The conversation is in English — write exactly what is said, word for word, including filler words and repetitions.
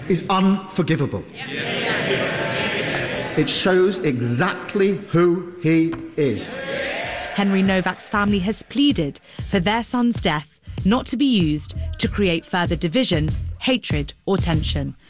is unforgivable. It shows exactly who he is. Henry Novak's family has pleaded for their son's death not to be used to create further division, hatred or tension.